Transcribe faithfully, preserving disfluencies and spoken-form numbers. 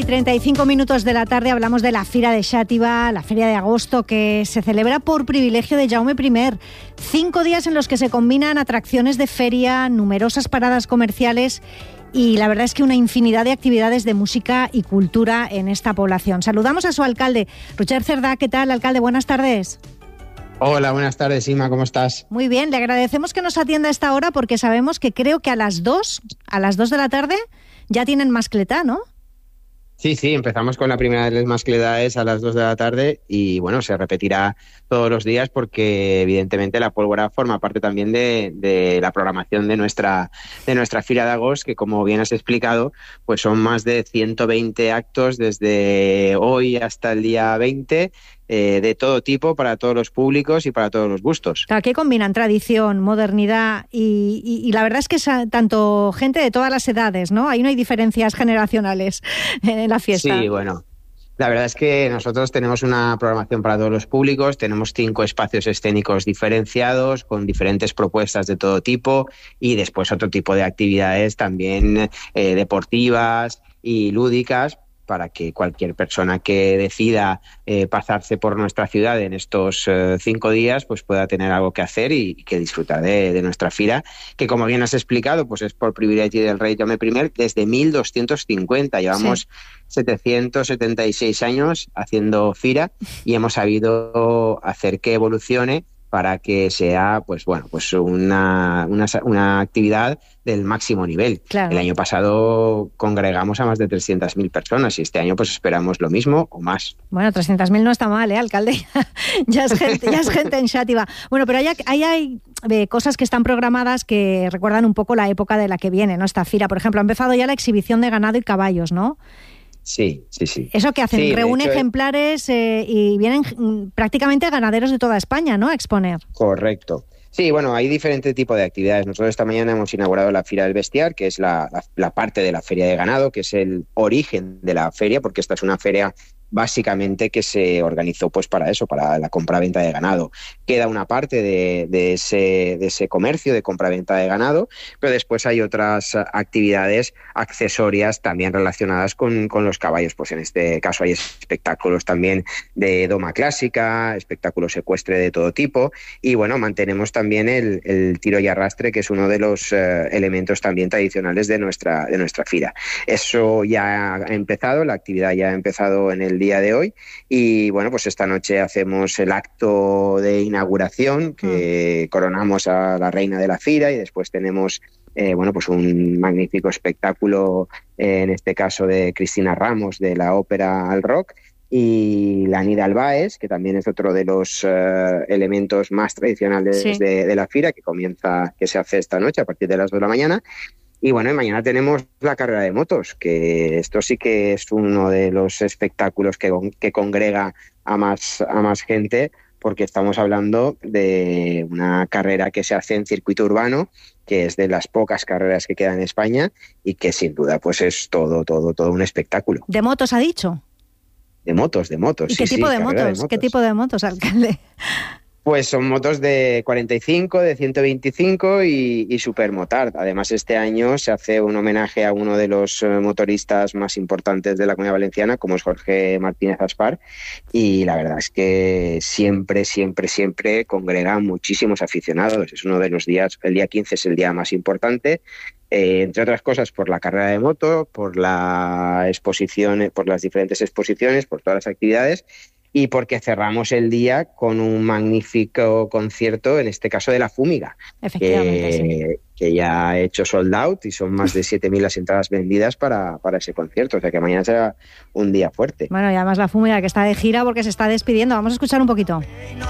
treinta y cinco minutos de la tarde hablamos de la Fira de Xàtiva, la feria de agosto que se celebra por privilegio de Jaume primer. Cinco días en los que se combinan atracciones de feria, numerosas paradas comerciales y la verdad es que una infinidad de actividades de música y cultura en esta población. Saludamos a su alcalde, Roger Cerdà. ¿Qué tal, alcalde? Buenas tardes. Hola, buenas tardes, Ima, ¿cómo estás? Muy bien, le agradecemos que nos atienda a esta hora porque sabemos que creo que a las dos, a las dos de la tarde ya tienen mascletá, ¿no? Sí, sí, empezamos con la primera de las mascletades a las dos de la tarde y bueno, se repetirá todos los días porque evidentemente la pólvora forma parte también de, de la programación de nuestra de nuestra Fira de Agost, que como bien has explicado, pues son más de ciento veinte actos desde hoy hasta el día veinte, eh, de todo tipo, para todos los públicos y para todos los gustos. Claro, que combinan tradición, modernidad y, y, y la verdad es que es tanto gente de todas las edades, ¿no? Ahí no hay diferencias generacionales en la fiesta. Sí, bueno. La verdad es que nosotros tenemos una programación para todos los públicos, tenemos cinco espacios escénicos diferenciados con diferentes propuestas de todo tipo y después otro tipo de actividades también eh, deportivas y lúdicas, para que cualquier persona que decida eh, pasarse por nuestra ciudad en estos eh, cinco días pues pueda tener algo que hacer y, y que disfrutar de, de nuestra fira, que como bien has explicado, pues es por privilegio del rey Jaume primer desde mil doscientos cincuenta. Llevamos sí. setecientos setenta y seis años haciendo fira y hemos sabido hacer que evolucione para que sea pues bueno pues una, una, una actividad del máximo nivel. Claro. El año pasado congregamos a más de trescientas mil personas y este año pues esperamos lo mismo o más. Bueno, trescientas mil no está mal, ¿eh, alcalde? ya, es gente, ya es gente en Xàtiva. Bueno, pero hay, hay, hay eh, cosas que están programadas que recuerdan un poco la época de la que viene, ¿no? Esta fira, por ejemplo, ha empezado ya la exhibición de ganado y caballos, ¿no? Sí, sí, sí. ¿Eso qué hacen? Sí, reúne hecho, ejemplares eh, y vienen prácticamente ganaderos de toda España, ¿no?, a exponer. Correcto. Sí, bueno, hay diferentes tipos de actividades. Nosotros esta mañana hemos inaugurado la Fira del Bestiar, que es la, la, la parte de la feria de ganado, que es el origen de la feria, porque esta es una feria básicamente que se organizó pues para eso, para la compraventa de ganado. Queda una parte de, de, ese, de ese comercio de compraventa de ganado, pero después hay otras actividades accesorias también relacionadas con, con los caballos. Pues en este caso hay espectáculos también de doma clásica, espectáculos ecuestre de todo tipo y bueno, mantenemos también el, el tiro y arrastre, que es uno de los eh, elementos también tradicionales de nuestra, de nuestra fira. Eso ya ha empezado, la actividad ya ha empezado en el día de hoy y bueno, pues esta noche hacemos el acto de inauguración que mm. coronamos a la reina de la fira y después tenemos eh, bueno, pues un magnífico espectáculo, eh, en este caso de Cristina Ramos, de la ópera al rock, y la Nida Albaes, que también es otro de los uh, elementos más tradicionales sí. de, de la fira, que comienza, que se hace esta noche a partir de las dos de la mañana. Y bueno, mañana tenemos la carrera de motos, que esto sí que es uno de los espectáculos que, que congrega a más, a más gente, porque estamos hablando de una carrera que se hace en circuito urbano, que es de las pocas carreras que quedan en España y que sin duda pues es todo, todo, todo un espectáculo. ¿De motos ha dicho? De motos, de motos. ¿Y qué sí, tipo sí, de, motos? de motos? ¿Qué tipo de motos, alcalde? Pues son motos de cuarenta y cinco, de ciento veinticinco y, y supermotard. Además, este año se hace un homenaje a uno de los motoristas más importantes de la Comunidad Valenciana, como es Jorge Martínez Aspar, y la verdad es que siempre, siempre, siempre congrega muchísimos aficionados. Es uno de los días, el día quince es el día más importante, eh, entre otras cosas por la carrera de moto, por la exposición, por las diferentes exposiciones, por todas las actividades, y porque cerramos el día con un magnífico concierto, en este caso de La Fúmiga, Efectivamente, que, sí. que ya ha hecho sold out y son más de siete mil las entradas vendidas para, para ese concierto, o sea que mañana será un día fuerte. Bueno, y además La Fúmiga, que está de gira porque se está despidiendo. Vamos a escuchar un poquito.